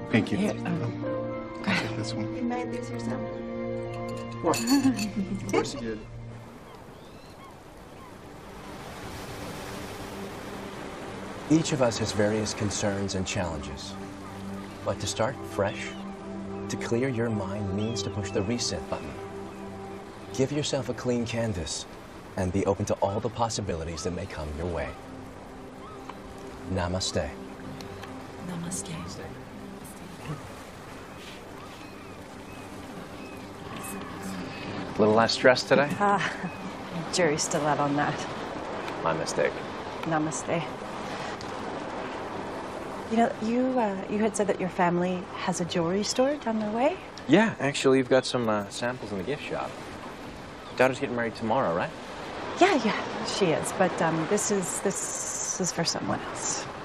Thank you. Here, I'll take this one. You made these yourself? What? Of course you did. Each of us has various concerns and challenges. But to start fresh, to clear your mind means to push the reset button. Give yourself a clean canvas and be open to all the possibilities that may come your way. Namaste. Namaste. A little less stress today? Jury's still out on that. My mistake. Namaste. You know, you had said that your family has a jewelry store down the way? Yeah, actually, you've got some samples in the gift shop. Daughter's getting married tomorrow, right? Yeah, she is. But this is for someone else.